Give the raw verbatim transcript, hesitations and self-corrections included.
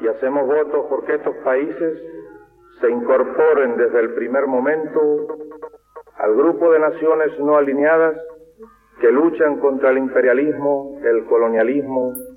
y hacemos votos porque estos países se incorporen desde el primer momento al grupo de naciones no alineadas que luchan contra el imperialismo, el colonialismo